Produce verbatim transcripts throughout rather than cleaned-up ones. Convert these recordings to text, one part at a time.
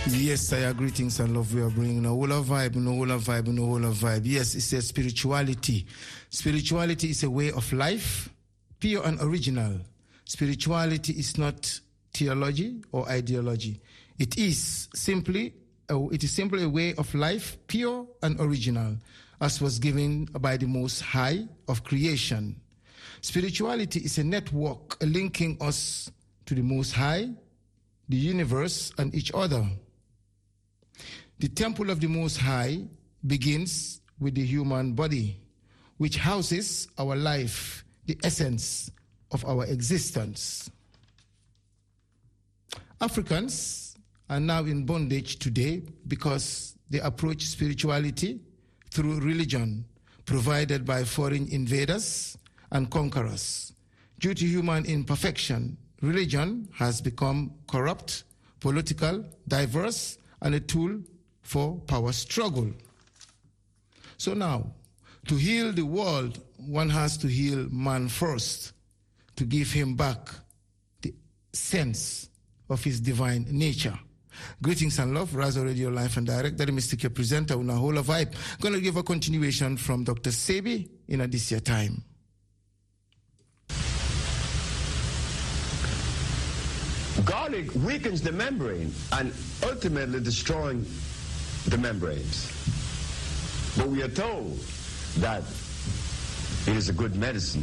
Yes, I agree. Greetings and love we are bringing. No whole vibe, no whole vibe, no whole vibe. Yes, it says spirituality. Spirituality is a way of life, pure and original. Spirituality is not theology or ideology. It is simply, uh, it is simply a way of life, pure and original, as was given by the Most High of creation. Spirituality is a network linking us to the Most High, the universe, and each other. The temple of the Most High begins with the human body, which houses our life, the essence of our existence. Africans are now in bondage today because they approach spirituality through religion provided by foreign invaders and conquerors. Due to human imperfection, religion has become corrupt, political, diverse, and a tool for power struggle. So now, to heal the world, one has to heal man first, to give him back the sense of his divine nature. Greetings and love, Razo Radio Live and Direct. That is Mister presenter, Una Hola Vibe. Going to give a continuation from Doctor Sebi in a this year time. Garlic weakens the membrane and ultimately destroying the membranes. But we are told that it is a good medicine.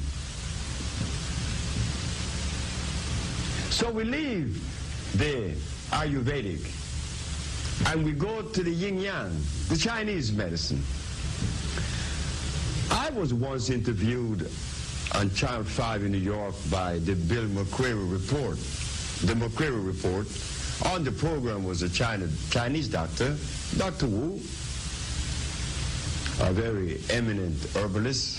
So we leave the Ayurvedic and we go to the yin yang, the Chinese medicine. I was once interviewed on Channel five in New York by the Bill McCreary Report. The McCreary Report. On the program was a China, Chinese doctor, Doctor Wu, a very eminent herbalist.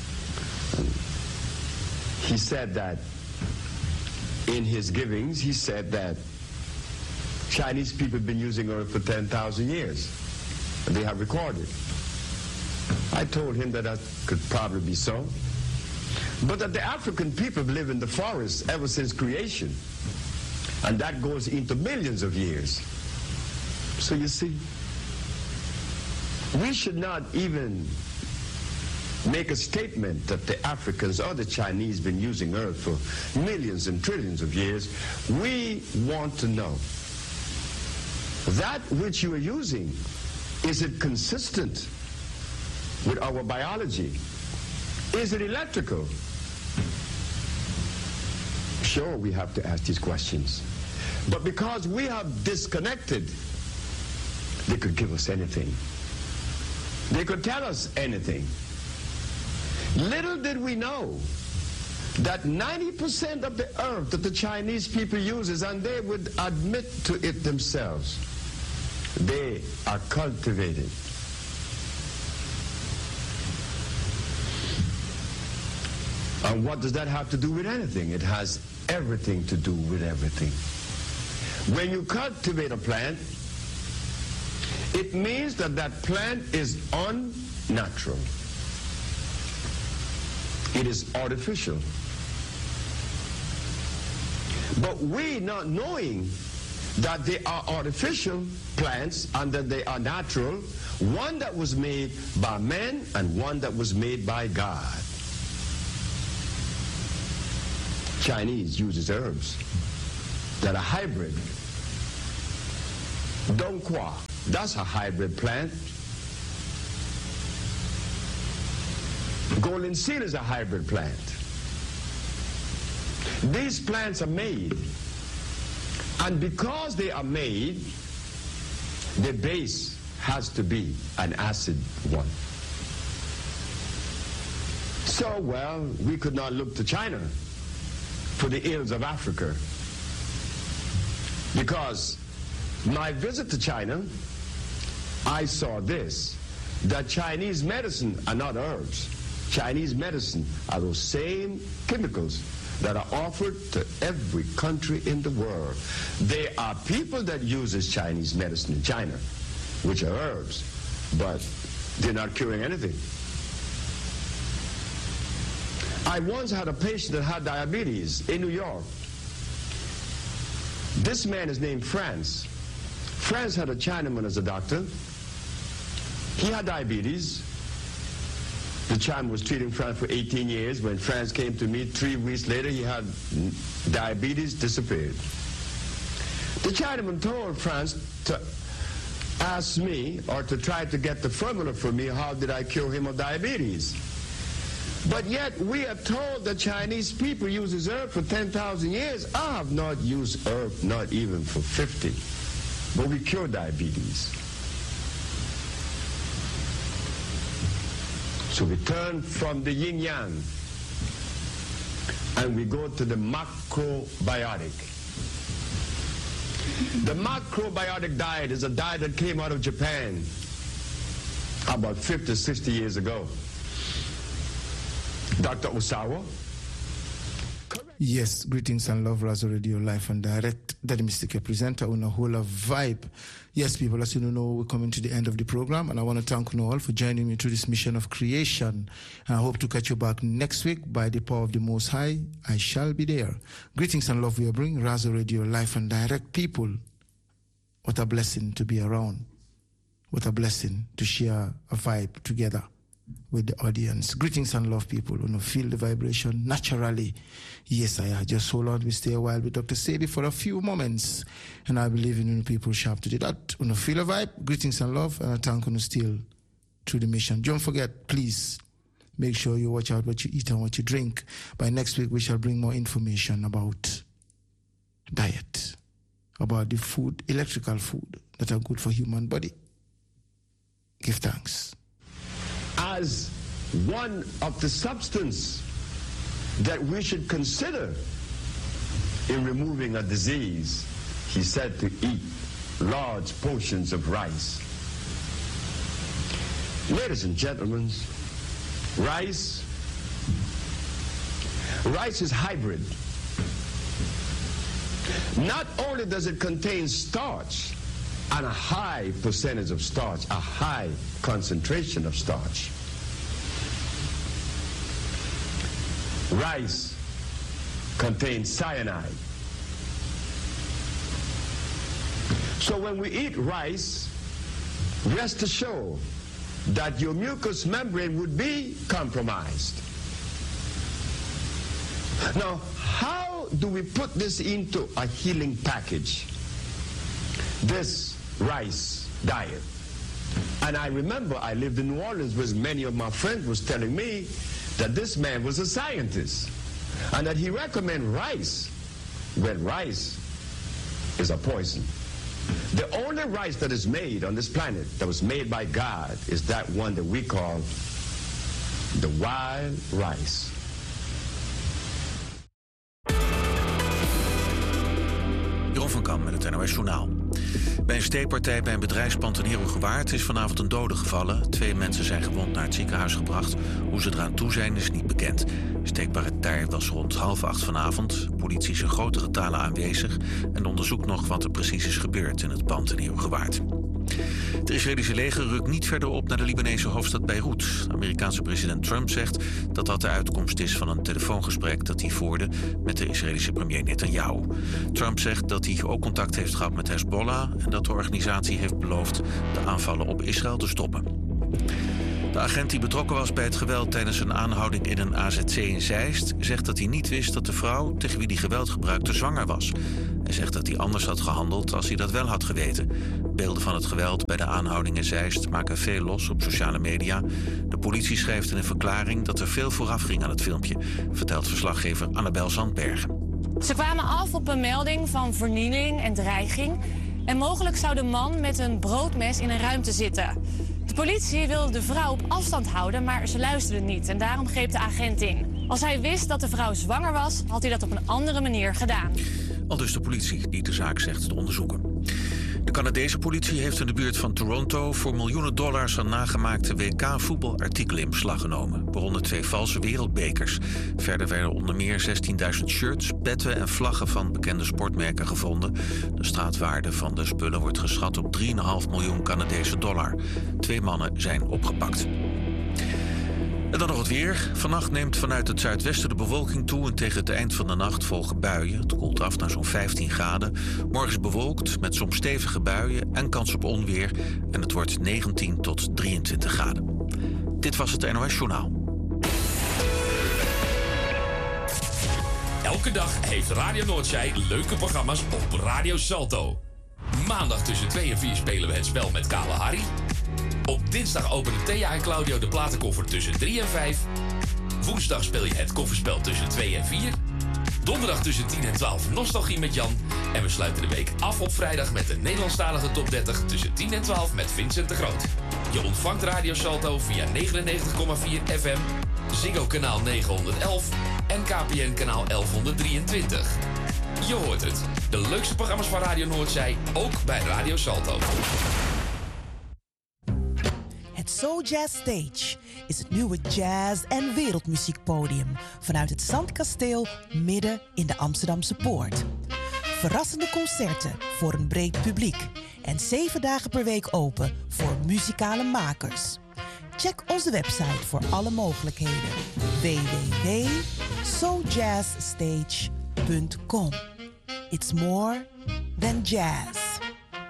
He said that in his givings, he said that Chinese people have been using herb for ten thousand years. They have recorded. I told him that that could probably be so. But that the African people live in the forest ever since creation. And that goes into millions of years. So you see, we should not even make a statement that the Africans or the Chinese been using earth for millions and trillions of years. We want to know that which you are using, is it consistent with our biology? Is it electrical? Sure, we have to ask these questions. But because we have disconnected, they could give us anything. They could tell us anything. Little did we know that ninety percent of the earth that the Chinese people uses, and they would admit to it themselves, they are cultivated. And what does that have to do with anything? It has everything to do with everything. When you cultivate a plant, it means that that plant is unnatural. It is artificial. But we, not knowing that they are artificial plants and that they are natural, one that was made by man and one that was made by God. Chinese uses herbs that are hybrid. Dongqua, that's a hybrid plant. Golden seal is a hybrid plant. These plants are made, and because they are made, the base has to be an acid one. So, well, we could not look to China for the ills of Africa, because my visit to China, I saw this, that Chinese medicine are not herbs. Chinese medicine are those same chemicals that are offered to every country in the world. There are people that uses Chinese medicine in China, which are herbs, but they're not curing anything. I once had a patient that had diabetes in New York. This man is named France. France had a Chinaman as a doctor. He had diabetes. The Chinaman was treating France for eighteen years. When France came to me three weeks later, he had diabetes, disappeared. The Chinaman told France to ask me or to try to get the formula for me, how did I cure him of diabetes? But yet we are told the Chinese people use this herb for ten thousand years. I have not used herb, not even for fifty. But we cure diabetes. So we turn from the yin-yang and we go to the macrobiotic. The macrobiotic diet is a diet that came out of Japan about fifty, sixty years ago. Doctor Osawa? Yes, greetings and love, Razo Radio Live and Direct. Daddy Mystic, your presenter, on a whole of vibe. Yes, people, as you know, we're coming to the end of the program, and I want to thank you all for joining me to this mission of creation. And I hope to catch you back next week by the power of the Most High. I shall be there. Greetings and love we bring, Razo Radio Live and Direct. People, what a blessing to be around. What a blessing to share a vibe together with the audience. Greetings and love, people. You know, feel the vibration naturally. Yes, I just hold on. We stay a while with Doctor Sadie for a few moments, and I believe in you people sharp to do that. You know, feel a vibe. Greetings and love, and I thank you still through the mission. Don't forget, please make sure you watch out what you eat and what you drink. By next week, we shall bring more information about diet, about the food, electrical food that are good for human body. Give thanks. As one of the substance that we should consider in removing a disease, he said to eat large portions of rice. Ladies and gentlemen, rice, rice is hybrid. Not only does it contain starch, and a high percentage of starch, a high concentration of starch. Rice contains cyanide. So when we eat rice, rest assured that your mucous membrane would be compromised. Now, how do we put this into a healing package? This rice diet. And I remember I lived in New Orleans where many of my friends was telling me that this man was a scientist and that he recommended rice when rice is a poison. The only rice that is made on this planet that was made by God is that one that we call the wild rice. Jeroen van Kam met het N O S Journaal. Bij een steekpartij bij een bedrijfspand in Herugewaard is vanavond een dode gevallen. Twee mensen zijn gewond naar het ziekenhuis gebracht. Hoe ze eraan toe zijn is niet bekend. De steekpartij was rond half acht vanavond. De politie is in grote getalen aanwezig en onderzoekt nog wat er precies is gebeurd in het pand in Herugewaard. Het Israëlische leger rukt niet verder op naar de Libanese hoofdstad Beirut. De Amerikaanse president Trump zegt dat dat de uitkomst is van een telefoongesprek dat hij voerde met de Israëlische premier Netanyahu. Trump zegt dat hij ook contact heeft gehad met Hezbollah en dat de organisatie heeft beloofd de aanvallen op Israël te stoppen. De agent die betrokken was bij het geweld tijdens een aanhouding in een A Z C in Zeist zegt dat hij niet wist dat de vrouw tegen wie hij geweld gebruikte zwanger was. Hij zegt dat hij anders had gehandeld als hij dat wel had geweten. Beelden van het geweld bij de aanhouding in Zeist maken veel los op sociale media. De politie schrijft in een verklaring dat er veel vooraf ging aan het filmpje, vertelt verslaggever Annabel Zandbergen. Ze kwamen af op een melding van vernieling en dreiging. En mogelijk zou de man met een broodmes in een ruimte zitten. De politie wilde de vrouw op afstand houden, maar ze luisterde niet. En daarom greep de agent in. Als hij wist dat de vrouw zwanger was, had hij dat op een andere manier gedaan. Aldus de politie die de zaak zegt te onderzoeken. De Canadese politie heeft in de buurt van Toronto voor miljoenen dollars aan nagemaakte W K-voetbalartikelen in beslag genomen, waaronder twee valse wereldbekers. Verder werden onder meer zestienduizend shirts, petten en vlaggen van bekende sportmerken gevonden. De straatwaarde van de spullen wordt geschat op drie komma vijf miljoen Canadese dollar. Twee mannen zijn opgepakt. En dan nog het weer. Vannacht neemt vanuit het zuidwesten de bewolking toe en tegen het eind van de nacht volgen buien. Het koelt af naar zo'n vijftien graden. Morgen is bewolkt met soms stevige buien en kans op onweer. En het wordt negentien tot drieëntwintig graden. Dit was het N O S Journaal. Elke dag heeft Radio Noordzij leuke programma's op Radio Salto. Maandag tussen twee en vier spelen we het spel met Kale Harry. Op dinsdag openen Thea en Claudio de platenkoffer tussen drie en vijf. Woensdag speel je het kofferspel tussen twee en vier. Donderdag tussen tien en twaalf Nostalgie met Jan. En we sluiten de week af op vrijdag met de Nederlandstalige top dertig tussen tien en twaalf met Vincent de Groot. Je ontvangt Radio Salto via negenennegentig komma vier F M, Ziggo kanaal negenhonderdelf en K P N kanaal elfhonderddrieëntwintig. Je hoort het. De leukste programma's van Radio Noordzij, ook bij Radio Salto. Het Soul Jazz Stage is het nieuwe jazz- en wereldmuziekpodium vanuit het Zandkasteel midden in de Amsterdamse Poort. Verrassende concerten voor een breed publiek en zeven dagen per week open voor muzikale makers. Check onze website voor alle mogelijkheden: w w w punt soul jazz stage punt com. It's more than jazz.